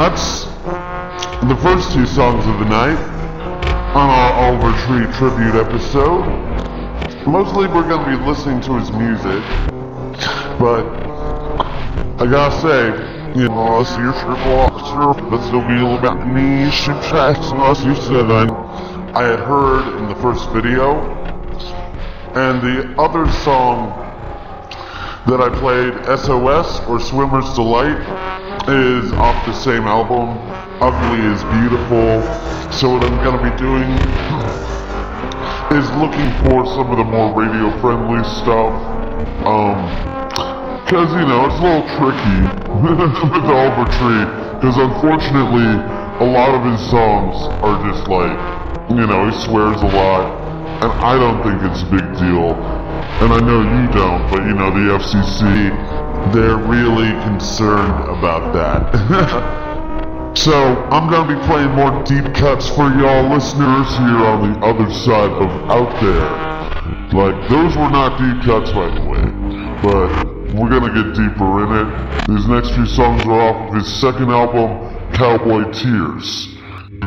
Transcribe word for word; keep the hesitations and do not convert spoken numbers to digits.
that's the first two songs of the night on our Oliver Tree tribute episode. Mostly we're going to be listening to his music, but I gotta say, you know, I see your triple officer, but still be a little bit niche and tracks, as you said, I, I had heard in the first video, and the other song that I played, S O S, or Swimmer's Delight, is off the same album, Ugly is Beautiful. So what I'm going to be doing is looking for some of the more radio-friendly stuff, um, because, you know, it's a little tricky with Oliver Tree, because unfortunately, a lot of his songs are just like, you know, he swears a lot, and I don't think it's a big deal. And I know you don't, but you know, the F C C, they're really concerned about that. So, I'm gonna be playing more deep cuts for y'all listeners here on the other side of Out There. Like, those were not deep cuts, by the way, but we're gonna get deeper in it. These next few songs are off of his second album, Cowboy Tears.